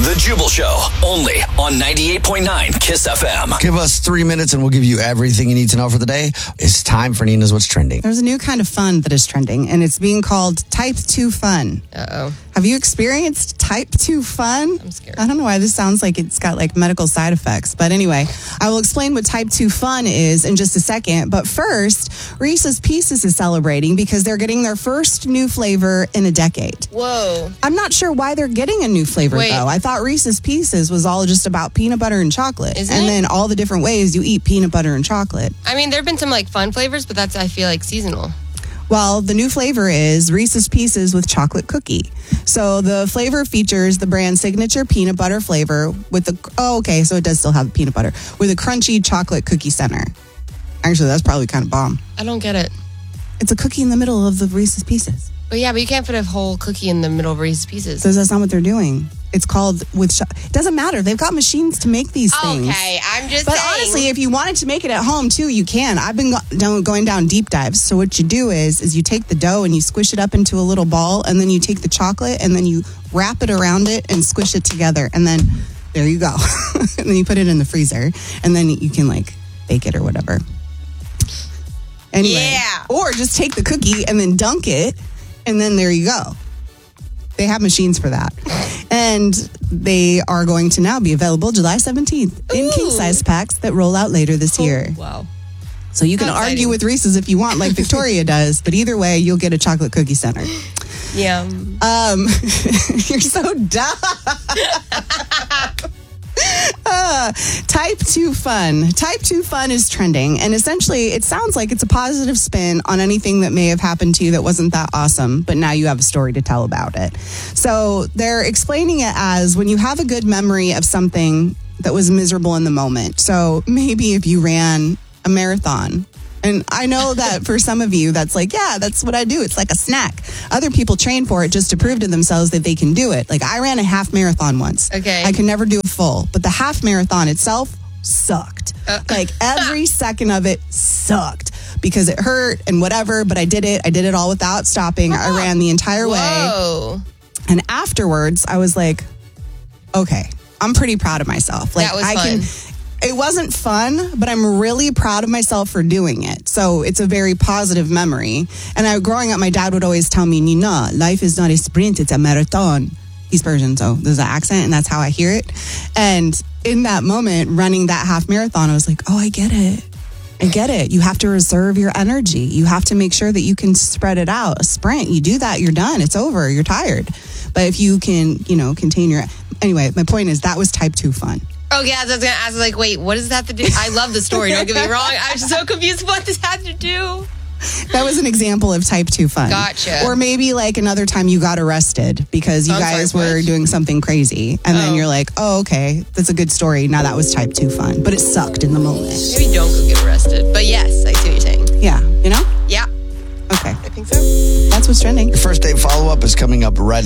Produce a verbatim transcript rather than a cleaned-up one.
The Jubal Show, only on ninety-eight point nine Kiss F M. Give us three minutes and we'll give you everything you need to know for the day. It's time for Nina's What's Trending. There's a new kind of fun that is trending, and it's being called Type two Fun. Uh-oh. Have you experienced Type two Fun? I'm scared. I don't know why this sounds like it's got like medical side effects. But anyway, I will explain what Type two Fun is in just a second. But first, Reese's Pieces is celebrating because they're getting their first new flavor in a decade. Whoa. I'm not sure why they're getting a new flavor, Wait. though. I thought Reese's Pieces was all just about peanut butter and chocolate. Isn't and it? then all the different ways you eat peanut butter and chocolate. I mean, there have been some like fun flavors, but that's, I feel like, seasonal. Well, the new flavor is Reese's Pieces with chocolate cookie. So the flavor features the brand's signature peanut butter flavor with the, oh, okay, so it does still have peanut butter, with a crunchy chocolate cookie center. Actually, that's probably kind of bomb. I don't get it. It's a cookie in the middle of the Reese's Pieces. But yeah, but you can't put a whole cookie in the middle of Reese's Pieces. So that's not what they're doing. It's called with, cho- it doesn't matter. They've got machines to make these things. Okay, I'm just But saying. honestly, if you wanted to make it at home too, you can. I've been go- down, going down deep dives. So what you do is, is you take the dough and you squish it up into a little ball, and then you take the chocolate and then you wrap it around it and squish it together, and then there you go. And then you put it in the freezer, and then you can like bake it or whatever. Anyway, Yeah. or just take the cookie and then dunk it, and then there you go. They have machines for that. And they are going to now be available July seventeenth in Ooh. king-size packs that roll out later this year. Wow. So you can How argue exciting. with Reese's if you want, like Victoria does, but either way, you'll get a chocolate cookie center. Yeah. Um, you're so dumb. Uh, Type two Fun. Type two Fun is trending, and essentially it sounds like it's a positive spin on anything that may have happened to you that wasn't that awesome, but now you have a story to tell about it. So they're explaining it as when you have a good memory of something that was miserable in the moment. So maybe if you ran a marathon, and I know that for some of you, that's like, yeah, that's what I do. It's like a snack. Other people train for it just to prove to themselves that they can do it. Like I ran a half marathon once. Okay. I can never do a full, but the half marathon itself sucked. Uh. Like every second of it sucked because it hurt and whatever, but I did it. I did it all without stopping. I ran the entire way. Whoa. And afterwards, I was like, okay, I'm pretty proud of myself. Like That was I fun. can. It wasn't fun, but I'm really proud of myself for doing it. So it's a very positive memory. And I, growing up, my dad would always tell me, Nina, life is not a sprint, it's a marathon. He's Persian, so there's an accent, and that's how I hear it. And in that moment, running that half marathon, I was like, oh, I get it. I get it. You have to reserve your energy. You have to make sure that you can spread it out. A sprint, you do that, you're done. It's over. You're tired. But if you can, you know, contain your... Anyway, my point is that was Type two Fun. Oh, yeah, I was going to ask, like, wait, what does that have to do? I love the story, don't get me wrong. I was so confused what this had to do. That was an example of Type two Fun. Gotcha. Or maybe like another time you got arrested because you I'm guys sorry, were what? doing something crazy. And then Oh. you're like, oh, okay, that's a good story. Now that was Type two Fun. But it sucked in the moment. Maybe don't go get arrested. But yes, I see what you're saying. Yeah, you know? Yeah, Okay, I think so. that's what's trending. Your first date follow-up is coming up right